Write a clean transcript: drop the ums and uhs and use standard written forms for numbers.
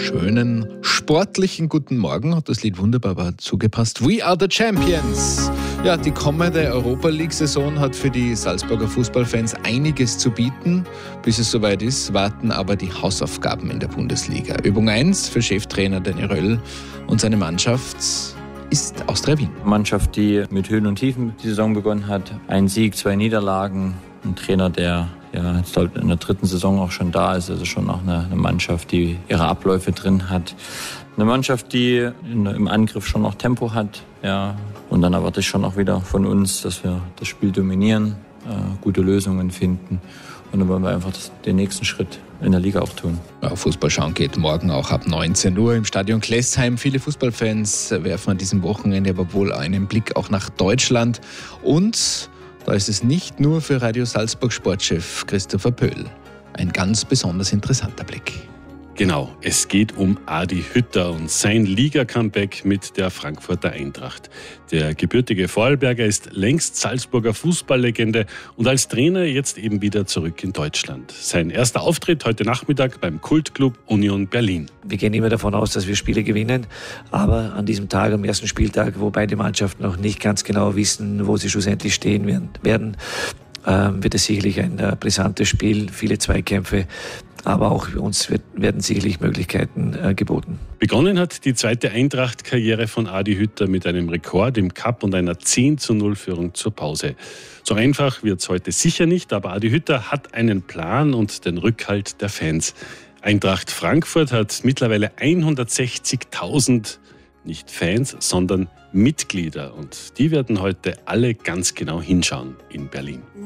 schönen, sportlichen guten Morgen. Hat das Lied wunderbar dazu gepasst. We are the Champions. Ja, die kommende Europa-League-Saison hat für die Salzburger Fußballfans einiges zu bieten. Bis es soweit ist, warten aber die Hausaufgaben in der Bundesliga. Übung 1 für Cheftrainer Danny Röll und seine Mannschaft ist Austria Wien. Eine Mannschaft, die mit Höhen und Tiefen die Saison begonnen hat. Ein Sieg, 2 Niederlagen. Ein Trainer, der jetzt in der 3. Saison auch schon da ist. Also schon auch eine Mannschaft, die ihre Abläufe drin hat. Eine Mannschaft, die im Angriff schon noch Tempo hat. Ja. Und dann erwarte ich schon auch wieder von uns, dass wir das Spiel dominieren, gute Lösungen finden. Und dann wollen wir einfach den nächsten Schritt in der Liga auch tun. Ja, Fußball schauen geht morgen auch ab 19 Uhr im Stadion Klessheim. Viele Fußballfans werfen an diesem Wochenende aber wohl einen Blick auch nach Deutschland. Und da ist es nicht nur für Radio Salzburg Sportchef Christopher Pöhl ein ganz besonders interessanter Blick. Genau, es geht um Adi Hütter und sein Liga-Comeback mit der Frankfurter Eintracht. Der gebürtige Vorarlberger ist längst Salzburger Fußballlegende und als Trainer jetzt eben wieder zurück in Deutschland. Sein erster Auftritt heute Nachmittag beim Kultclub Union Berlin. Wir gehen immer davon aus, dass wir Spiele gewinnen, aber an diesem Tag, am ersten Spieltag, wo beide Mannschaften noch nicht ganz genau wissen, wo sie schlussendlich stehen werden, wird es sicherlich ein brisantes Spiel, viele Zweikämpfe. Aber auch für uns werden sicherlich Möglichkeiten geboten. Begonnen hat die zweite Eintracht-Karriere von Adi Hütter mit einem Rekord im Cup und einer 10:0-Führung zur Pause. So einfach wird es heute sicher nicht, aber Adi Hütter hat einen Plan und den Rückhalt der Fans. Eintracht Frankfurt hat mittlerweile 160.000 nicht Fans, sondern Mitglieder. Und die werden heute alle ganz genau hinschauen in Berlin.